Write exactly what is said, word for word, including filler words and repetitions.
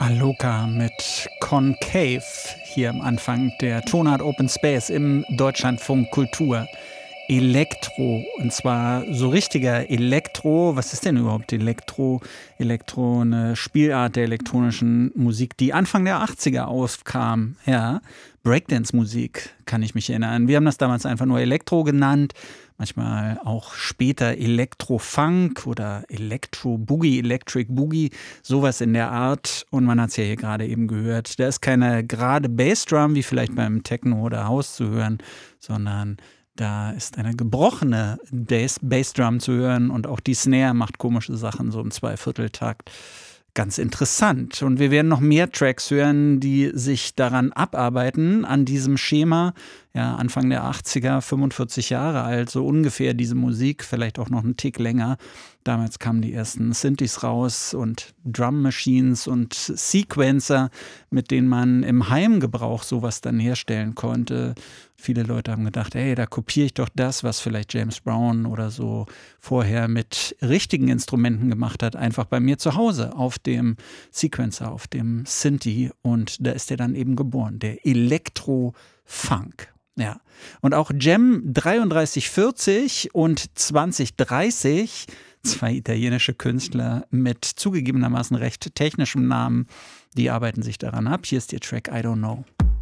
Aloka mit Concave hier am Anfang der Tonart Open Space im Deutschlandfunk Kultur. Elektro, und zwar so richtiger Elektro. Was ist denn überhaupt Elektro? Elektro, eine Spielart der elektronischen Musik, die Anfang der achtziger aufkam. Ja, Breakdance-Musik, kann ich mich erinnern. Wir haben das damals einfach nur Elektro genannt. Manchmal auch später Elektro-Funk oder Elektro-Boogie, Electric Boogie, sowas in der Art. Und man hat es ja hier gerade eben gehört. Da ist keine gerade Bassdrum, wie vielleicht beim Techno oder House zu hören, sondern da ist eine gebrochene Bass- Bassdrum zu hören und auch die Snare macht komische Sachen, so im Zweivierteltakt. Ganz interessant. Und wir werden noch mehr Tracks hören, die sich daran abarbeiten, an diesem Schema. Ja, Anfang der achtziger, fünfundvierzig Jahre alt, so ungefähr diese Musik, vielleicht auch noch einen Tick länger. Damals kamen die ersten Synthes raus und Drum Machines und Sequencer, mit denen man im Heimgebrauch sowas dann herstellen konnte. Viele Leute haben gedacht, ey, da kopiere ich doch das, was vielleicht James Brown oder so vorher mit richtigen Instrumenten gemacht hat, einfach bei mir zu Hause auf dem Sequencer, auf dem Synthi. Und da ist der dann eben geboren, der Elektro-Funk. Ja, und auch Jem dreiunddreißig vierzig und zwanzig dreißig, zwei italienische Künstler mit zugegebenermaßen recht technischem Namen, die arbeiten sich daran ab. Hier ist ihr Track I Don't Know.